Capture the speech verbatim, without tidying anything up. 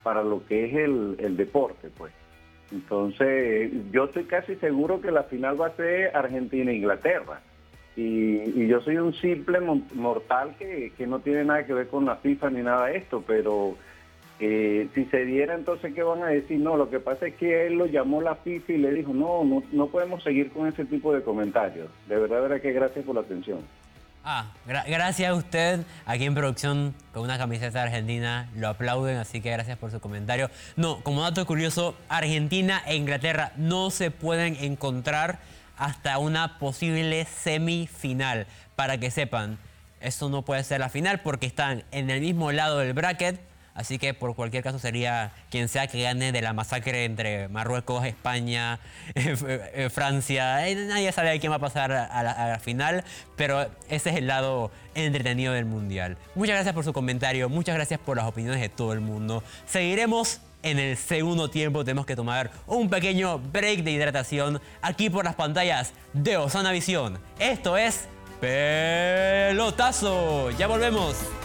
para lo que es el, el deporte, pues. Entonces, yo estoy casi seguro que la final va a ser Argentina-Inglaterra. Y, y yo soy un simple mortal que, que no tiene nada que ver con la FIFA ni nada de esto, pero eh, si se diera, entonces, ¿qué van a decir? No, lo que pasa es que él lo llamó la FIFA y le dijo, no, no, no podemos seguir con ese tipo de comentarios. De verdad, de verdad que gracias por la atención. Ah, gra gracias a usted. Aquí en producción, con una camiseta argentina, lo aplauden, así que gracias por su comentario. No, como dato curioso, Argentina e Inglaterra no se pueden encontrar hasta una posible semifinal. Para que sepan, eso no puede ser la final porque están en el mismo lado del bracket. Así que por cualquier caso sería quien sea que gane de la masacre entre Marruecos, España, eh, Francia. Eh, nadie sabe quién va a pasar a la, a la final, pero ese es el lado entretenido del Mundial. Muchas gracias por su comentario, muchas gracias por las opiniones de todo el mundo. Seguiremos en el segundo tiempo, tenemos que tomar un pequeño break de hidratación aquí por las pantallas de Osana Visión. Esto es Pelotazo. Ya volvemos.